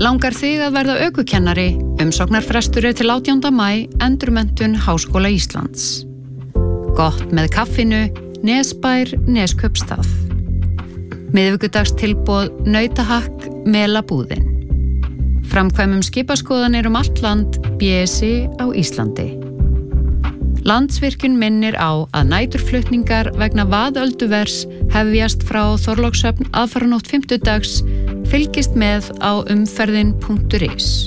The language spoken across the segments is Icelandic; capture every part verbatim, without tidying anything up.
Langar þig að verða ökukennari? Umsóknarfrestur er til átjánda maí, endurmenntun Háskóla Íslands. Gott með kaffinu, Nesbær, Neskaupstað. Miðvikudags tilboð nautahakk, Melabúðin. Framkvæmum skipaskoðanir um allt land, B S I á Íslandi. Landsvirkjun minnir á að næturflutningar vegna vaðölduvers hefjast frá Þorlákshöfn aðfaranótt fimmtudags, fylgist með á umferðin punktur is.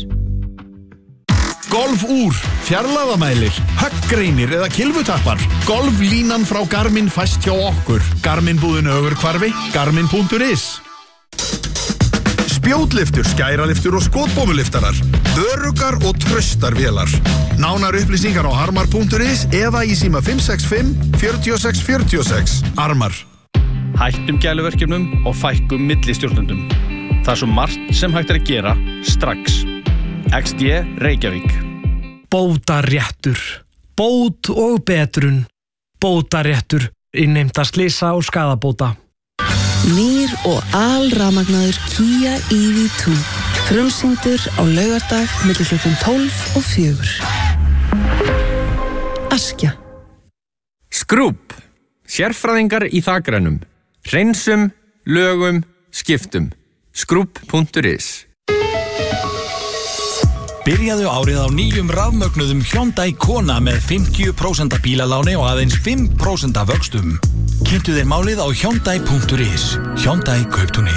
Golfúr, fjarlægðamælir, höggreinir eða kilvutappar. Golflínan frá Garmin fæst hjá okkur. Garmin-búðin Ögurhvarfi, garmin punktur is. Spjótliftur, skæraliftur og skotbómuliftarar. Öruggar og traustar vélar. Nánar upplýsingar á armar punktur is eða í síma fimm sex fimm, fjögur sex fjögur sex. Armar. Hættum gæluverkefnum og fækkum millistjórnendum. Það er svo margt sem hægt er að gera strax. X D Reykjavík. Bótaréttur. Bót og betrun. Bótaréttur. Innheimta slysa og skaðabóta. Nýr og alrafmagnaður Kia E V tvö. Frumsýndur á laugardag milli klukkan tólf og fjögur. Askja. Skrúbb. Sérfræðingar í þakrænum. Hreinsum, lögum, skiptum. Skrúbb punktur is. Byrjaðu árið á nýjum rafmögnuðum Hyundai Kona með fimmtíu prósent bílaláni og aðeins fimm prósent vöxtum. Kynntu þér málið á hyundai punktur is. Hyundai Kauptúni.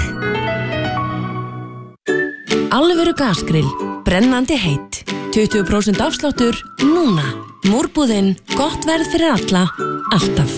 Alvöru gasgrill, brennandi heitt, tuttugu prósent afsláttur, núna. Múrbúðin, gott verð fyrir alla, alltaf.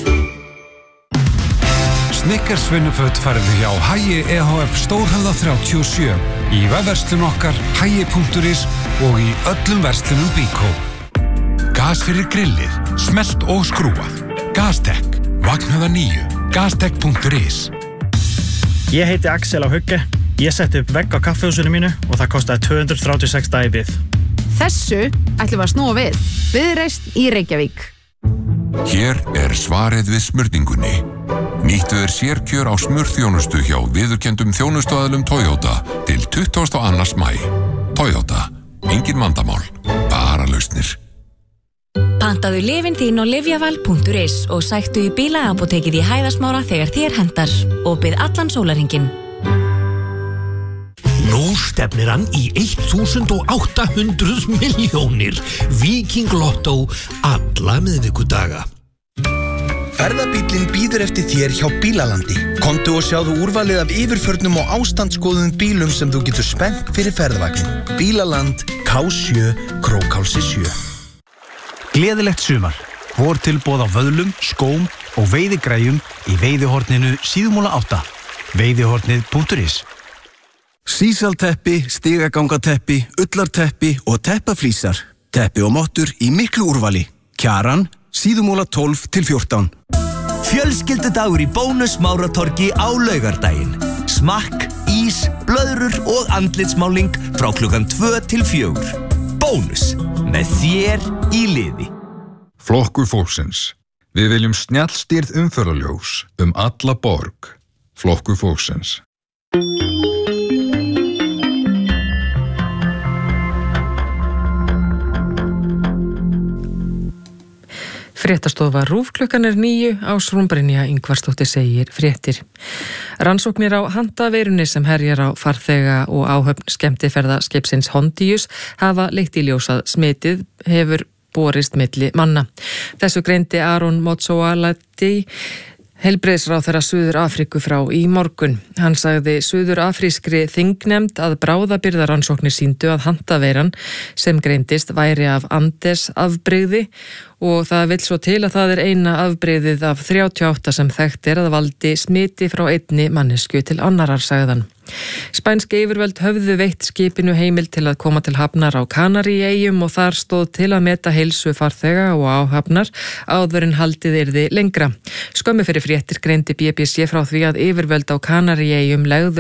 Snickers vinnuföt færðu hjá Hagi E H F Stórhöfða þrjátíu og sjö, í vefverslun okkar hagi punktur is og í öllum verslunum Bíkó. Gas fyrir grillið, smellt og skrúað. Gastek, Vagnhöfða níu, gastek punktur is. Ég heiti Axel á Hugge. Ég setti upp vegg á kaffihúsinu mínu og það kostaði tvö hundruð þrjátíu og sex dagi bið. Þessu ætlum við að snúa við. Viðreisn í Reykjavík. Hér er svarið við smurningunni. Nýttu er sérkjör á smurþjónustu hjá viðurkenndum þjónustuaðilum Toyota til tuttugasta og annars maí. Toyota. Engin vandamál. Bara lausnir. Pantaðu lyfin þín á lyfjaval punktur is og sæktu í bílaapótekið í Hæðasmára þegar þér hentar. Opið allan sólarhringinn. Nú stefnir hann í þúsund átta hundruð milljónir. Viking Lotto alla miðvikudaga. Ferðabíllinn bíður eftir þér hjá Bílalandi. Komdu og sjáðu úrvalið af yfirförnum og ástandsskoðuðum bílum sem þú getur spennt fyrir ferðavagnin. Bílaland, K sjö, Krókhálsi sjö. Gleðilegt sumar. Vortilboð á vöðlum, skóm og veiðigræjum í veiðihorninu Síðumúla átta. veiðihornið punktur is. Sísalteppi, stigagangateppi, ullarteppi og teppaflísar. Teppi og mottur í miklu úrvali. Kjaran, Síðumúla tólf til fjórtán. Fjölskyldudagur í Bónus Máratorgi á laugardaginn. Smakk, ís, blöðrur og andlitsmáling frá klukkan tvö til fjögur. Bónus, með þér í liði. Flokkur fólksins. Við viljum snjallstýrð umferðarljós um alla borg. Flokkur fólksins. Fréttastofa RÚV klukkan er níu, Ásrún Brynja Ingvarsdóttir segir fréttir. Rannsóknir á handaveirunni sem herjar á farþega og áhöfn skemmtiferðaskipsins Hondius hafa leitt í ljós að smitið hefur borist milli manna. Þessu greindi Aron Motsoaledi, heilbrigðisráðherra Suður Afríku frá í morgun. Hann sagði Suður Afrískri þingnefnd að bráðabirgðarannsóknir sýndu að handaveiran sem greindist væri af Andes afbrigði og það vill svo til að það er eina afbrigðið af þrjátíu og átta sem þekkt er að valdi smiti frá einni mannesku til annarar, sagðan. Spænsk yfirvöld höfðu veitt skipinu heimild til að koma til hafnar á Kanaríeyjum og þar stóð til að meta heilsu farþega og áhafnar áður en haldið yrði lengra. Skömmu fyrir fréttir greindi B B C frá því að yfirvöld á Kanaríeyjum legðu